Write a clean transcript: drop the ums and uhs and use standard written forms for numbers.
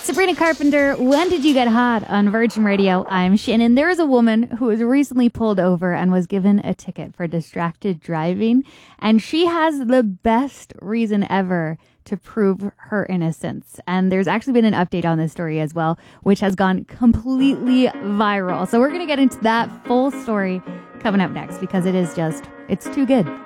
Sabrina Carpenter, when did you get hot on Virgin Radio? I'm Shannon. There is a woman who was recently pulled over and was given a ticket for distracted driving, and she has the best reason ever to prove her innocence. And there's actually been an update on this story as well, which has gone completely viral. So we're going to get into that full story coming up next because it's too good.